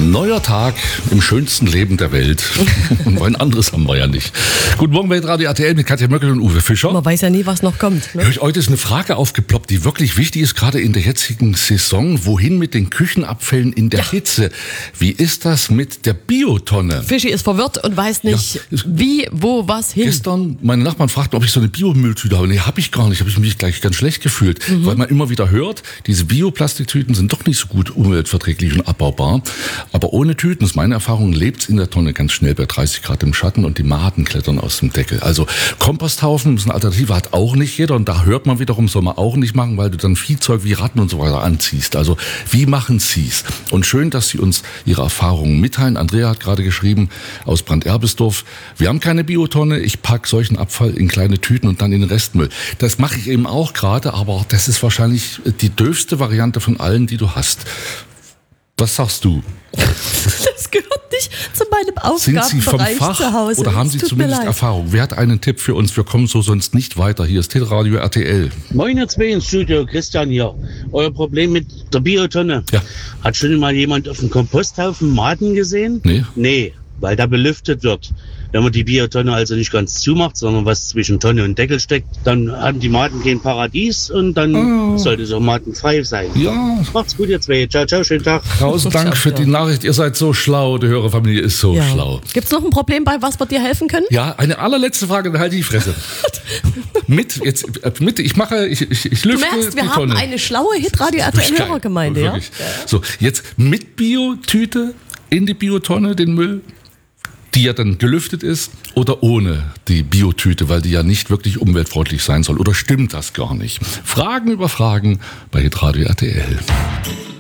Neuer Tag im schönsten Leben der Welt. Ein anderes haben wir ja nicht. Guten Morgen bei Radio RTL mit Katja Möckel und Uwe Fischer. Man weiß ja nie, was noch kommt. Ne? Heute ist eine Frage aufgeploppt, die wirklich wichtig ist, gerade in der jetzigen Saison. Wohin mit den Küchenabfällen in der Hitze? Wie ist das mit der Biotonne? Fischi ist verwirrt und weiß nicht, wie, wo, was hin. Gestern, meine Nachbarn fragten, ob ich so eine Biomülltüte habe. Nee, habe ich gar nicht. Habe ich mich gleich ganz schlecht gefühlt. Weil man immer wieder hört, diese Bioplastiktüten sind doch nicht so gut umweltverträglich und abbaubar. Aber ohne Tüten, das ist meine Erfahrung, lebt's in der Tonne ganz schnell bei 30 Grad im Schatten und die Maden klettern aus dem Deckel. Also Komposthaufen, das ist eine Alternative, hat auch nicht jeder. Und da hört man wiederum, soll man auch nicht machen, weil du dann Viehzeug wie Ratten und so weiter anziehst. Also wie machen Sie's? Und schön, dass Sie uns Ihre Erfahrungen mitteilen. Andrea hat gerade geschrieben aus Branderbisdorf, wir haben keine Biotonne, ich packe solchen Abfall in kleine Tüten und dann in den Restmüll. Das mache ich eben auch gerade, aber das ist wahrscheinlich die döfste Variante von allen, die du hast. Was sagst du? Das gehört nicht zu meinem Sind Sie vom Aufgabenbereich Fach zu Hause. oder haben Sie zumindest Erfahrung? Wer hat einen Tipp für uns? Wir kommen so sonst nicht weiter. Hier ist Teleradio RTL. Moin ihr zwei ins Studio, Christian hier. Euer Problem mit der Biotonne. Ja. Hat schon mal jemand auf dem Komposthaufen Maden gesehen? Nee. Nee, weil da belüftet wird. Wenn man die Biotonne also nicht ganz zumacht, sondern was zwischen Tonne und Deckel steckt, dann haben die Maden kein Paradies und dann sollte es auch madenfrei sein. Ja. Macht's gut ihr zwei. Ciao, ciao, schönen Tag. Tausend Dank für die Nachricht. Ihr seid so schlau. Die Hörerfamilie ist so schlau. Gibt's noch ein Problem bei, was wir dir helfen können? Ja, eine allerletzte Frage, dann halte ich die Fresse. Ich lüfte Du merkst, wir die haben Tonne. eine schlaue Hitradio-RTL-Hörergemeinde, ja? Wirklich. So, jetzt mit Biotüte in die Biotonne, den Müll, die ja dann gelüftet ist, oder ohne die Biotüte, weil die ja nicht wirklich umweltfreundlich sein soll. Oder stimmt das gar nicht? Fragen über Fragen bei Hitradio RTL.